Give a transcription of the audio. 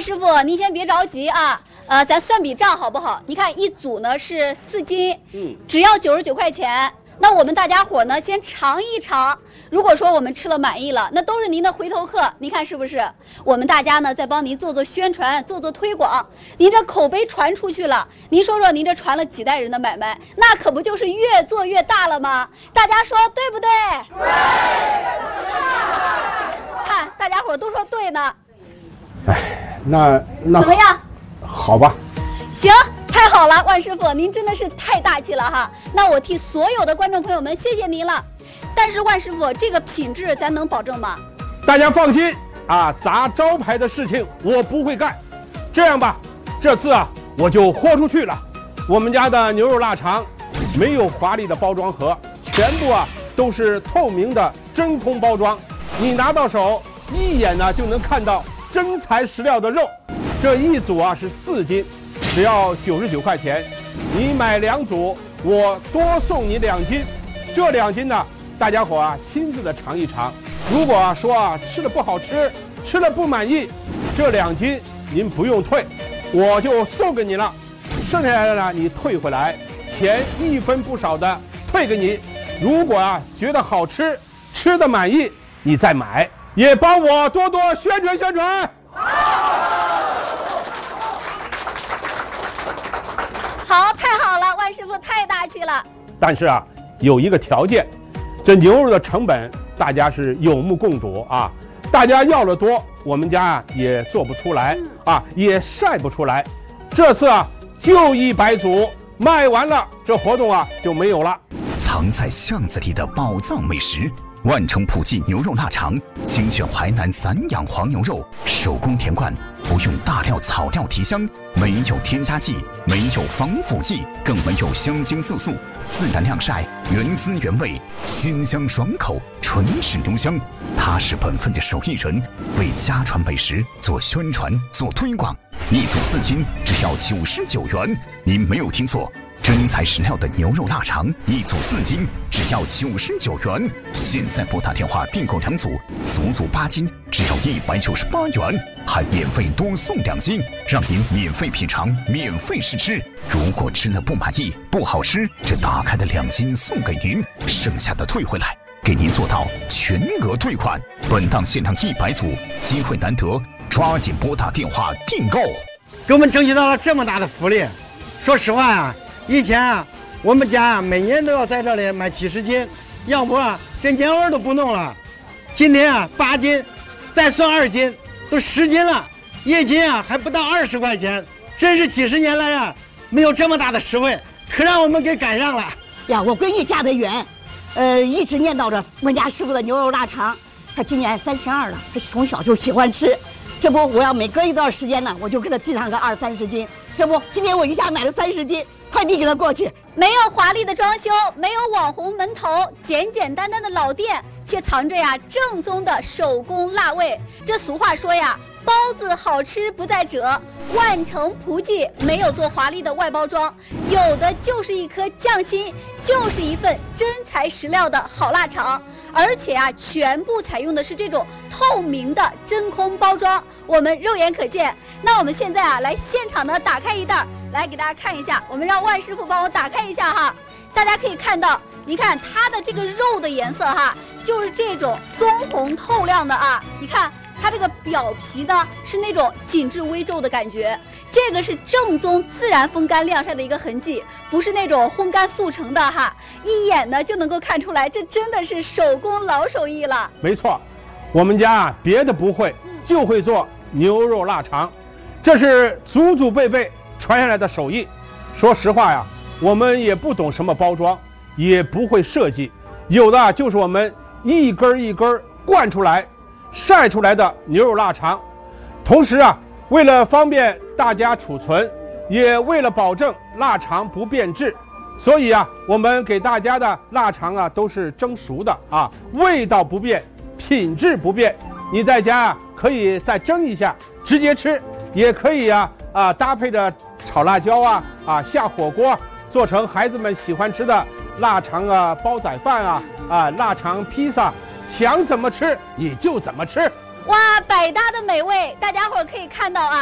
师傅，您先别着急啊，咱算笔账好不好？你看一组呢是4斤，只要99块钱。那我们大家伙呢，先尝一尝。如果说我们吃了满意了，那都是您的回头客。您看是不是？我们大家呢，再帮您做做宣传，做做推广。您这口碑传出去了，您说说您这传了几代人的买卖，那可不就是越做越大了吗？大家说对不对？对。看大家伙都说对呢。 哎，那怎么样？ 好吧。 行。太好了，万师傅，您真的是太大气了哈！那我替所有的观众朋友们谢谢您了。但是万师傅，这个品质咱能保证吗？ 大家放心啊，砸招牌的事情我不会干。这样吧，这次啊我就豁出去了。我们家的牛肉腊肠没有华丽的包装盒，全部啊都是透明的真空包装，你拿到手一眼呢就能看到真材实料的肉。这一组啊是4斤。只要99块钱，你买2组，我多送你2斤。这2斤呢，大家伙啊亲自的尝一尝。如果说吃的不好吃，吃了不满意，这2斤您不用退，我就送给你了。剩下来的呢，你退回来，钱1分不少的退给你。如果觉得好吃，吃的满意，你再买，也帮我多多宣传宣传。 好，太好了，万师傅太大气了。 但是有一个条件，这牛肉的成本大家是有目共睹啊。大家要的多，我们家也做不出来也晒不出来。这次就100组，卖完了，这活动就没有了。 藏在巷子里的宝藏美食。万城普记牛肉腊肠，精选淮南散养黄牛肉，手工填灌，不用大料草料提香，没有添加剂，没有防腐剂，更没有香精色素，自然晾晒，原汁原味，鲜香爽口，纯是牛香。他是本分的手艺人，为家传美食做宣传做推广。1组4斤，只要99元，您没有听错。真材实料的牛肉腊肠，1组4斤，只要99元。现在拨打电话订购2组，足足8斤，只要198元，还免费多送2斤，让您免费品尝，免费试吃。如果吃了不满意、不好吃，这打开的2斤送给您，剩下的退回来，给您做到全额退款。本档限量100组，机会难得，抓紧拨打电话订购。 给我们争取到了这么大的福利，说实话以前我们家每年都要在这里买几十斤，要不这年味都不弄了。今天8斤，再算2斤，都10斤了，1斤还不到20块钱，真是几十年来没有这么大的实惠，可让我们给赶上了呀！我闺女嫁得远，一直念叨着我们家师傅的牛肉腊肠，她今年32了，她从小就喜欢吃。这不，我要每隔一段时间呢，我就给她寄上个20、30斤。这不，今天我一下买了30斤。快递给他过去。 没有华丽的装修，没有网红门头，简简单单的老店，却藏着正宗的手工辣味。这俗话说包子好吃不在褶，万城普记没有做华丽的外包装，有的就是一颗匠心，就是一份真材实料的好腊肠。而且全部采用的是这种透明的真空包装，我们肉眼可见。那我们现在来现场的打开一袋，来给大家看一下，我们让万师傅帮我打开一下哈。大家可以看到，你看它的这个肉的颜色就是这种棕红透亮的你看它这个表皮呢是那种紧致微皱的感觉，这个是正宗自然风干晾晒的一个痕迹，不是那种烘干速成的一眼呢就能够看出来，这真的是手工老手艺了。 没错，我们家别的不会，就会做牛肉腊肠，这是祖祖辈辈传下来的手艺。说实话我们也不懂什么包装，也不会设计，有的就是我们一根一根灌出来晒出来的牛肉腊肠。同时为了方便大家储存，也为了保证腊肠不变质，所以我们给大家的腊肠都是蒸熟的味道不变，品质不变。你在家可以再蒸一下直接吃，也可以搭配着炒辣椒下火锅，做成孩子们喜欢吃的腊肠煲仔饭腊肠披萨，想怎么吃你就怎么吃。 哇，百搭的美味，大家伙可以看到